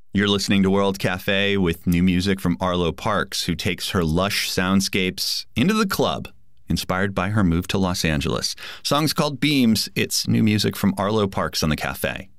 You're listening to World Cafe with new music from Arlo Parks, who takes her lush soundscapes into the club, inspired by her move to Los Angeles. Song's called Beams. It's new music from Arlo Parks on the Cafe.